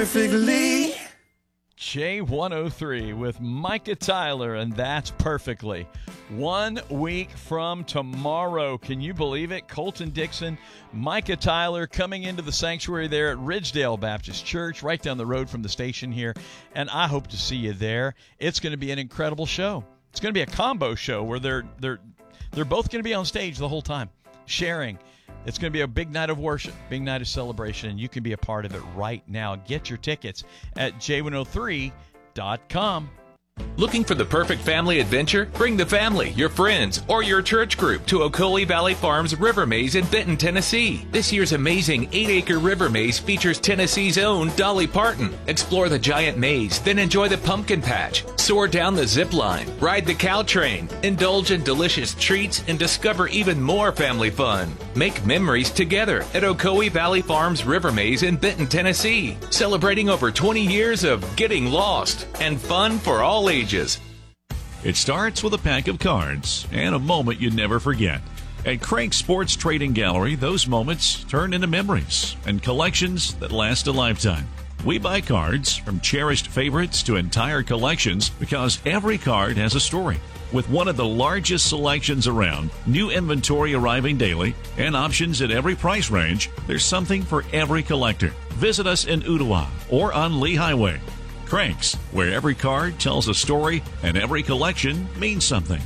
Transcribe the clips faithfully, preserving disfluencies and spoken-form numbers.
Perfectly. J one oh three with Micah Tyler, and that's perfectly. One week from tomorrow. Can you believe it? Colton Dixon, Micah Tyler coming into the sanctuary there at Ridgedale Baptist Church, right down the road from the station here. And I hope to see you there. It's going to be an incredible show. It's going to be a combo show where they're they're they're both going to be on stage the whole time, sharing. It's going to be a big night of worship, big night of celebration, and you can be a part of it right now. Get your tickets at J one oh three dot com. Looking for the perfect family adventure? Bring the family, your friends, or your church group to Ocoee Valley Farms River Maze in Benton, Tennessee. This year's amazing eight-acre river maze features Tennessee's own Dolly Parton. Explore the giant maze, then enjoy the pumpkin patch, soar down the zip line, ride the cow train, indulge in delicious treats, and discover even more family fun. Make memories together at Ocoee Valley Farms River Maze in Benton, Tennessee, celebrating over twenty years of getting lost and fun for all ages. It starts with a pack of cards and a moment you never forget. At Craig Sports Trading Gallery, those moments turn into memories and collections that last a lifetime. We buy cards from cherished favorites to entire collections because every card has a story. With one of the largest selections around, new inventory arriving daily, and options at every price range, there's something for every collector. Visit us in Ottawa or on Lee Highway. Craig's, where every card tells a story and every collection means something.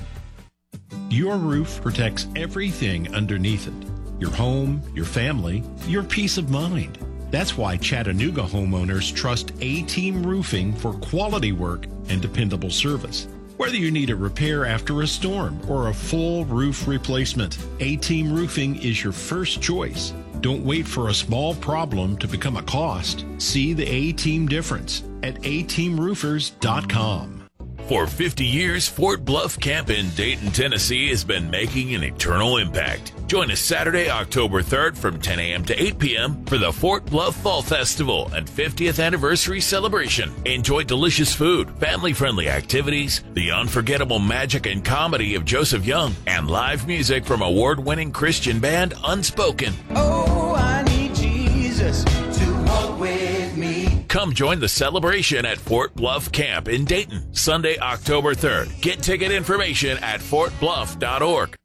Your roof protects everything underneath it. Your home, your family, your peace of mind. That's why Chattanooga homeowners trust A-Team Roofing for quality work and dependable service. Whether you need a repair after a storm or a full roof replacement, A-Team Roofing is your first choice. Don't wait for a small problem to become a cost. See the A-Team difference at A team roofers dot com. For fifty years, Fort Bluff Camp in Dayton, Tennessee has been making an eternal impact. Join us Saturday, October third from ten a.m. to eight p.m. for the Fort Bluff Fall Festival and fiftieth anniversary celebration. Enjoy delicious food, family-friendly activities, the unforgettable magic and comedy of Joseph Young, and live music from award-winning Christian band Unspoken. Oh, I need Jesus to walk with me. Come join the celebration at Fort Bluff Camp in Dayton, Sunday, October third. Get ticket information at fort bluff dot org.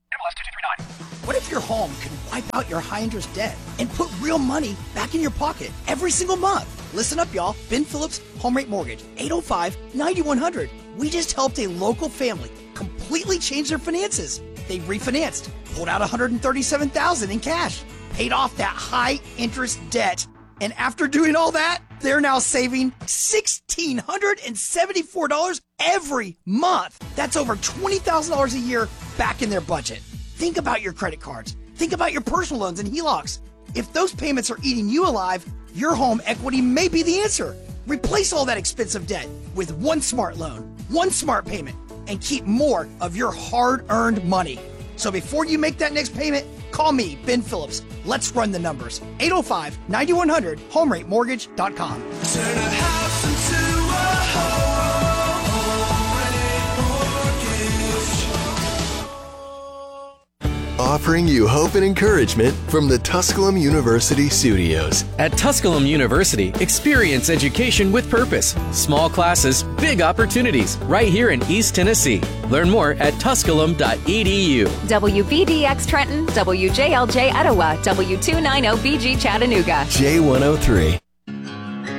What if your home could wipe out your high-interest debt and put real money back in your pocket every single month? Listen up, y'all. Ben Phillips, Home Rate Mortgage, eight oh five, nine one hundred. We just helped a local family completely change their finances. They refinanced, pulled out one hundred thirty-seven thousand dollars in cash, paid off that high-interest debt, and after doing all that, they're now saving one thousand six hundred seventy-four dollars every month. That's over twenty thousand dollars a year back in their budget. Think about your credit cards. Think about your personal loans and H E L O Cs. If those payments are eating you alive, your home equity may be the answer. Replace all that expensive debt with one smart loan, one smart payment, and keep more of your hard-earned money. So before you make that next payment, call me, Ben Phillips. Let's run the numbers. eight oh five, nine one hundred, home rate mortgage dot com. Turn a house into a home. Offering you hope and encouragement from the Tusculum University studios. At Tusculum University, experience education with purpose. Small classes, big opportunities, right here in East Tennessee. Learn more at tusculum dot e d u. W B D X Trenton, W J L J Etowah, W two ninety B G Chattanooga. J one oh three.